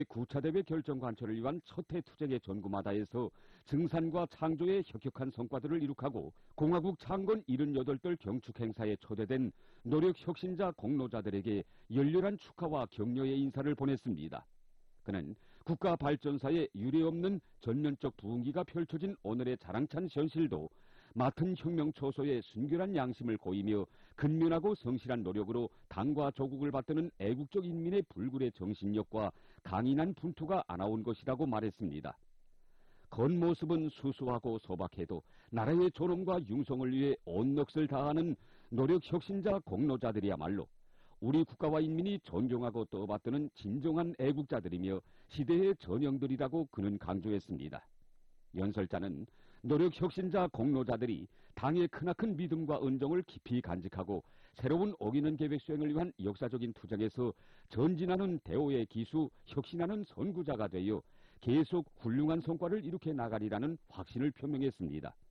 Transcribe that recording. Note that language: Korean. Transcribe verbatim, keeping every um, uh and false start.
구 차 대회 결정 관철을 위한 첫해 투쟁의 전구마다에서 증산과 창조의 혁혁한 성과들을 이룩하고 공화국 창건 칠십팔 돌 경축 행사에 초대된 노력 혁신자 공로자들에게 열렬한 축하와 격려의 인사를 보냈습니다. 그는 국가 발전사에 유례없는 전면적 부흥기가 펼쳐진 오늘의 자랑찬 현실도 맡은 혁명 초소의 순결한 양심을 고이며 근면하고 성실한 노력으로 당과 조국을 받드는 애국적 인민의 불굴의 정신력과 강인한 분투가 안아온 것이라고 말했습니다. 겉모습은 수수하고 소박해도 나라의 존엄과 융성을 위해 온 넋을 다하는 노력 혁신자 공로자들이야말로 우리 국가와 인민이 존경하고 떠받드는 진정한 애국자들이며 시대의 전형들이라고 그는 강조했습니다. 연설자는 노력 혁신자 공로자들이 당의 크나큰 믿음과 은정을 깊이 간직하고 새로운 오기는 계획 수행을 위한 역사적인 투쟁에서 전진하는 대오의 기수, 혁신하는 선구자가 되어 계속 훌륭한 성과를 이룩해 나가리라는 확신을 표명했습니다.